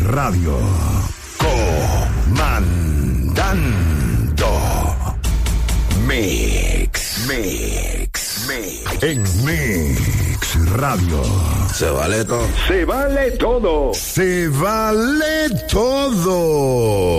Radio. Comandando. Mix. En Mix Radio. Se vale todo. Se vale todo. Se vale todo.